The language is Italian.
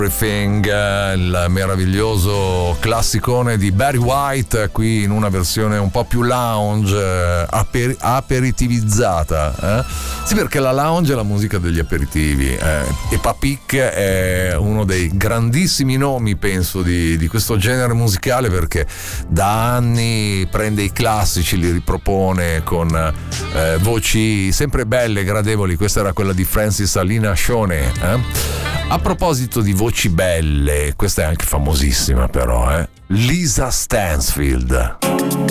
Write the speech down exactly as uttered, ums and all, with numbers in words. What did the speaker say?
Everything, il meraviglioso classicone di Barry White, qui in una versione un po' più lounge, aper- aperitivizzata. Eh? Sì, perché la lounge è la musica degli aperitivi, eh? e Papik è uno dei grandissimi nomi, penso, di, di questo genere musicale, perché da anni prende i classici, li ripropone con eh, voci sempre belle, gradevoli. Questa era quella di Francis Alina Shone. Eh? A proposito di voci belle, questa è anche famosissima però, eh? Lisa Stansfield.